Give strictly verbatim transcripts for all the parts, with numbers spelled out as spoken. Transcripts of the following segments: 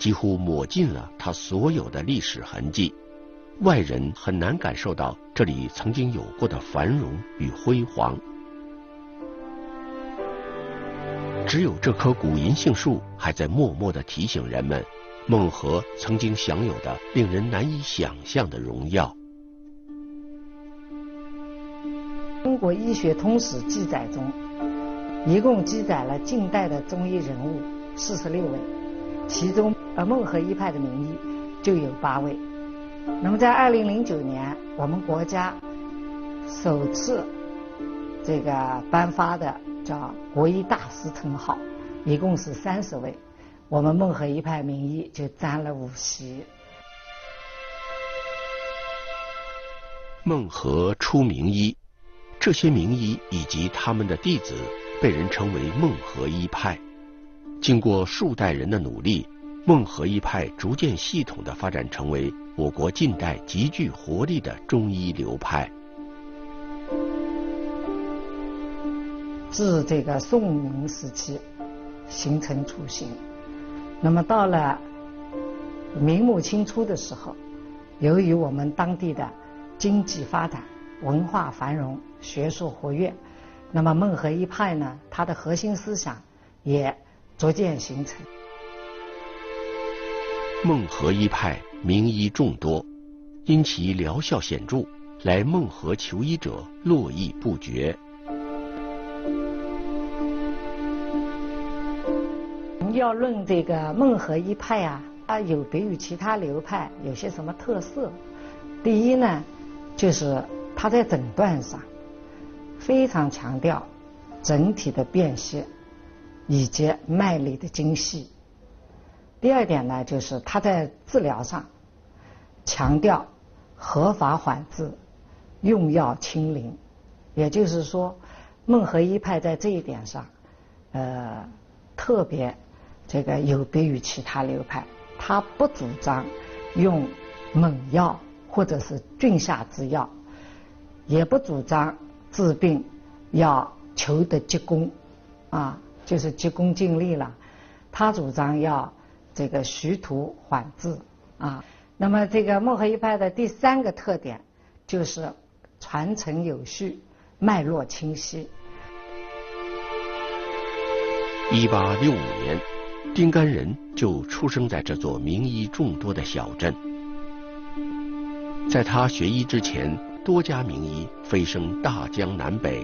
几乎抹尽了它所有的历史痕迹，外人很难感受到这里曾经有过的繁荣与辉煌。只有这棵古银杏树还在默默地提醒人们，孟河曾经享有的令人难以想象的荣耀。 中国医学通史记载中，一共记载了近代的中医人物四十六位，其中呃孟河一派的名医就有八位。那么在二零零九年，我们国家首次这个颁发的叫国医大师称号，一共是三十位，我们孟河一派名医就占了五席。 孟河出名医，这些名医以及他们的弟子被人称为孟河一派。经过数代人的努力，孟河一派逐渐系统地发展成为我国近代极具活力的中医流派。 自这个宋明时期形成雏形，那么到了明末清初的时候，由于我们当地的经济发展、文化繁荣、学术活跃，那么孟河一派呢，它的核心思想也逐渐形成。 孟河一派名医众多，因其疗效显著，来孟河求医者络绎不绝。 要论这个孟河一派啊，它有别于其他流派有些什么特色？第一呢，就是它在诊断上非常强调整体的辨析以及脉理的精细。第二点呢，就是它在治疗上强调合法缓治，用药清零。也就是说，孟河一派在这一点上，呃，特别这个有别于其他流派，他不主张用猛药或者是峻下之药，也不主张治病要求得急功，啊，就是急功近利了。他主张要这个徐图缓治啊。那么这个孟河一派的第三个特点就是传承有序，脉络清晰。 一八六五年，丁甘仁就出生在这座名医众多的小镇。在他学医之前，多家名医飞升大江南北。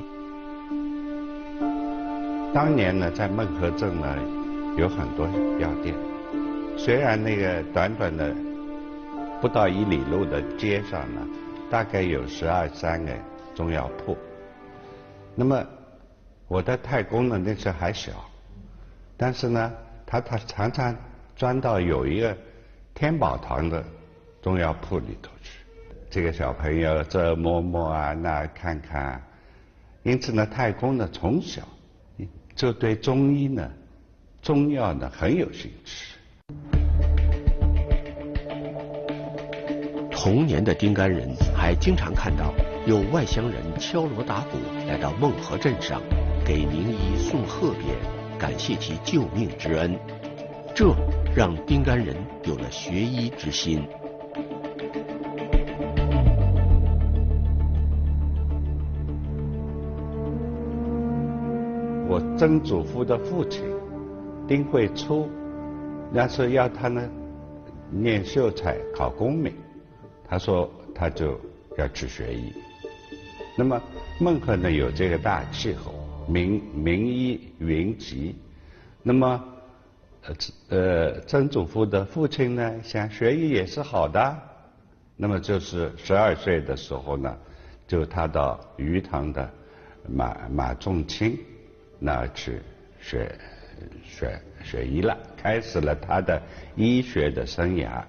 当年呢，在孟河镇呢，有很多药店。虽然那个短短的不到一里路的街上呢，大概有十二三个中药铺。那么我的太公呢，那时候还小，但是呢，他他常常钻到有一个天宝堂的中药铺里头去。这个小朋友这摸摸啊，那看看，因此呢，太公呢从小就对中医呢、中药呢很有兴趣。 童年的丁甘仁还经常看到有外乡人敲锣打鼓来到孟河镇上，给名医送贺匾，感谢其救命之恩。这让丁甘仁有了学医之心。 我曾祖父的父亲丁惠初，那时候要他呢念秀才考功名，他说他就要去学医。那么孟河呢有这个大气候，名名医云集。那么呃呃曾祖父的父亲呢想学医也是好的，那么就是十二岁的时候呢，就他到余杭的马马仲卿那去学学学医了，开始了他的医学的生涯。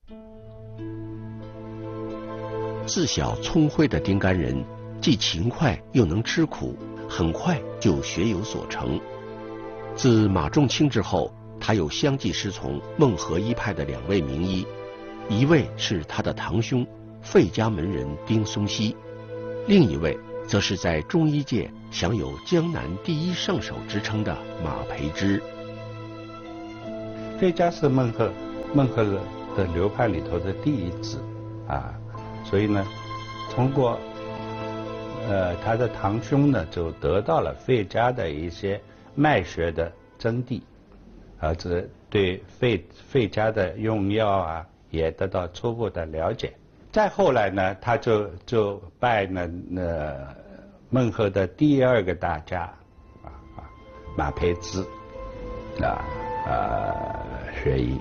自小聪慧的丁甘仁，既勤快又能吃苦，很快就学有所成。自马仲卿之后，他又相继师从孟河一派的两位名医，一位是他的堂兄费家门人丁松溪，另一位则是在中医界享有江南第一圣手之称的马培之。 费家是孟河孟河的流派里头的第一支啊，所以呢，通过呃他的堂兄呢，就得到了费家的一些脉学的真谛，而这对费费家的用药啊，也得到初步的了解。再后来呢，他就就拜了呃孟河的第二个大家啊啊马培之啊呃学医。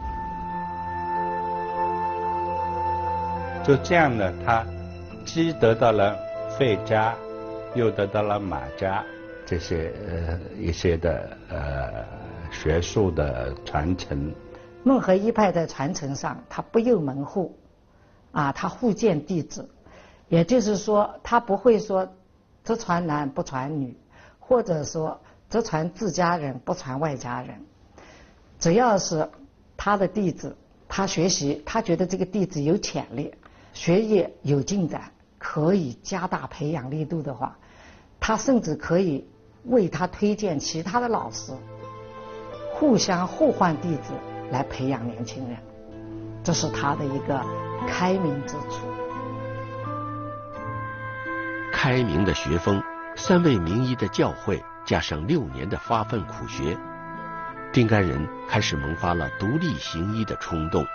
就这样呢，他既得到了费家，又得到了马家这些呃一些的呃学术的传承。 孟河一派的传承上，他不由门户，啊，他互荐弟子，也就是说，他不会说只传男不传女，或者说只传自家人不传外家人。只要是他的弟子，他学习，他觉得这个弟子有潜力，学业有进展，可以加大培养力度的话，他甚至可以为他推荐其他的老师，互相互换弟子来培养年轻人，这是他的一个开明之处。 开明的学风，三位名医的教诲，加上六年的发奋苦学，丁甘仁开始萌发了独立行医的冲动。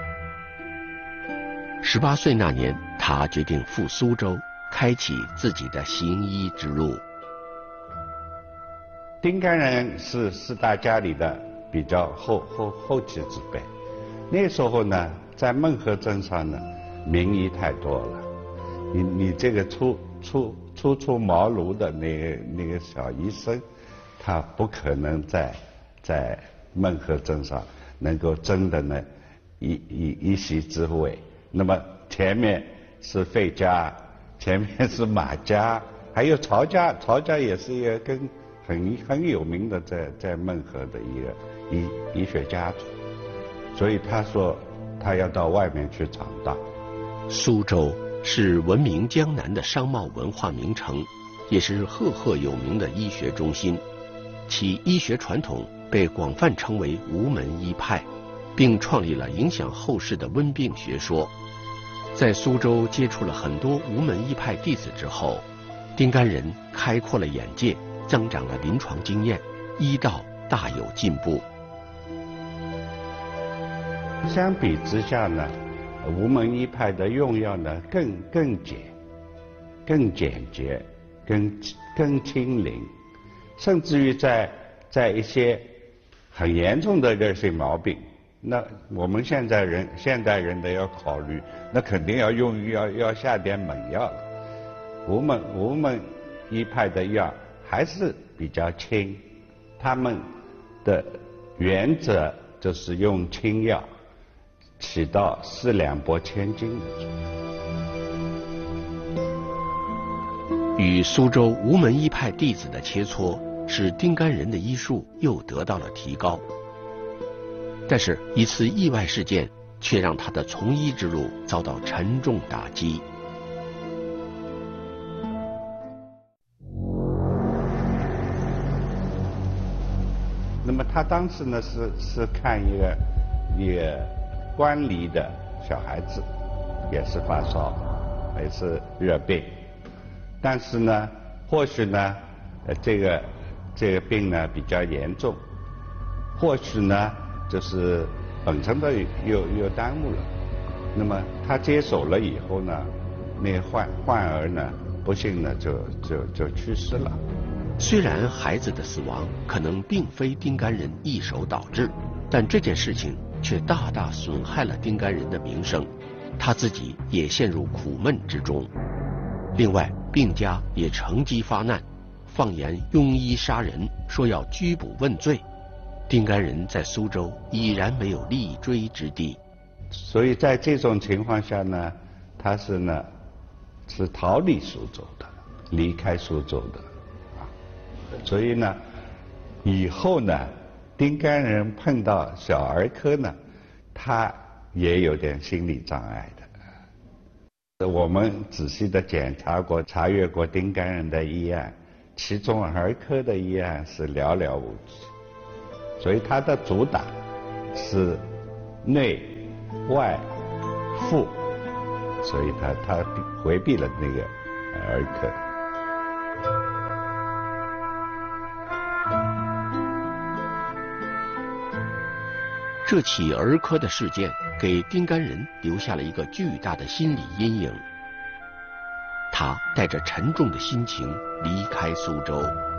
十八岁那年，他决定赴苏州，开启自己的行医之路。 丁甘仁是四大家里的比较后后后期之辈，那时候呢，在孟河镇上呢，名医太多了，你你这个初初初出茅庐的那个那个小医生，他不可能在在孟河镇上能够真的呢一一一席之位。那么前面是费家，前面是马家，还有曹家，曹家也是一个跟很很有名的在在孟河的一个医医学家族，所以他说他要到外面去闯荡。 苏州是闻名江南的商贸文化名城，也是赫赫有名的医学中心，其医学传统被广泛称为吴门医派，并创立了影响后世的温病学说。在苏州接触了很多吴门医派弟子之后，丁甘仁开阔了眼界，增长了临床经验，医道大有进步。 相比之下呢，吴门医派的用药呢更更简、更简洁、更更轻灵，甚至于在在一些很严重的热性毛病，那我们现在人现代人的要考虑，那肯定要用要要下点猛药了。吴门吴门医派的药还是比较轻，他们的原则就是用轻药，起到四两拨千斤的作用。 与苏州吴门医派弟子的切磋，使丁甘仁的医术又得到了提高。但是，一次意外事件却让他的从医之路遭到沉重打击。 那么他当时呢是是看一个一个关离的小孩子，也是发烧，也是热病，但是呢，或许呢，呃，这个这个病呢比较严重，或许呢就是本身的又又耽误了。那么他接手了以后呢，那个患患儿呢，不幸呢就就就去世了。 虽然孩子的死亡可能并非丁甘仁一手导致，但这件事情却大大损害了丁甘仁的名声，他自己也陷入苦闷之中。另外，病家也乘机发难，放言庸医杀人，说要拘捕问罪。丁甘仁在苏州已然没有立锥之地， 所以在这种情况下呢，他是呢是逃离苏州的，离开苏州的。所以呢，以后呢，丁甘仁碰到小儿科呢，他也有点心理障碍的。我们仔细的检查过、查阅过丁甘仁的医案，其中儿科的医案是寥寥无几。所以他的主打是内外妇，所以他他回避了那个儿科。 这起儿科的事件给丁甘人留下了一个巨大的心理阴影。他带着沉重的心情离开苏州，